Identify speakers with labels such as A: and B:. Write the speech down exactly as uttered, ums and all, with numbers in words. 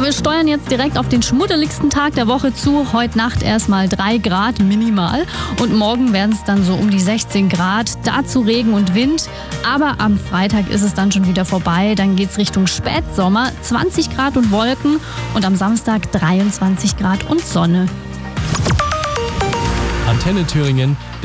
A: Wir steuern jetzt direkt auf den schmuddeligsten Tag der Woche zu. Heute Nacht erstmal drei Grad minimal und morgen werden es dann so um die sechzehn Grad. Dazu Regen und Wind. Aber am Freitag ist es dann schon wieder vorbei. Dann geht es Richtung Spätsommer. zwanzig Grad und Wolken und am Samstag dreiundzwanzig Grad und Sonne.
B: Antenne Thüringen.